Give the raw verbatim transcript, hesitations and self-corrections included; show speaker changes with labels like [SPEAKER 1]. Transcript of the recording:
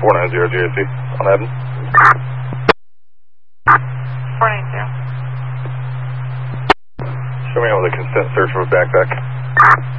[SPEAKER 1] four nine zero J S C on Adam.
[SPEAKER 2] four nine zero.
[SPEAKER 1] Show me on the consent search for a backpack.